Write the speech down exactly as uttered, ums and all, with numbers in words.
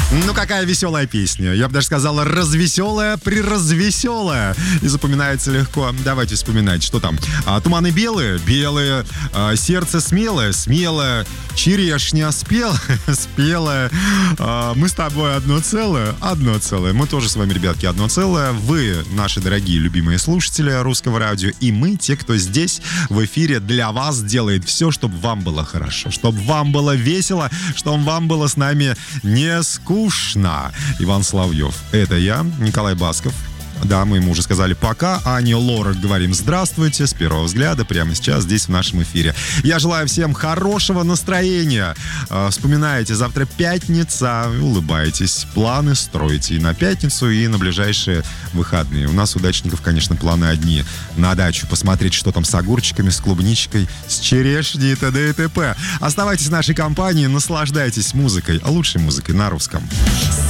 Ну, какая веселая песня. Я бы даже сказала, развеселая, приразвеселая. И запоминается легко. Давайте вспоминать, что там. А, туманы белые, белые. А, сердце смелое, смелое. Черешня спелая, спелая. А, мы с тобой одно целое, одно целое. Мы тоже с вами, ребятки, одно целое. Вы, наши дорогие, любимые слушатели Русского радио. И мы, те, кто здесь в эфире для вас делает все, чтобы вам было хорошо, чтобы вам было весело, чтобы вам было с нами не скучно. Иван Соловьев. Это я, Николай Басков. Да, мы ему уже сказали пока. Ане Лорак говорим здравствуйте с первого взгляда прямо сейчас здесь в нашем эфире. Я желаю всем хорошего настроения. Вспоминайте, завтра пятница, улыбайтесь, планы строите и на пятницу, и на ближайшие выходные. У нас, удачников, конечно, планы одни. На дачу посмотреть, что там с огурчиками, с клубничкой, с черешней и т.д. и т.п. Оставайтесь в нашей компании, наслаждайтесь музыкой, лучшей музыкой на русском.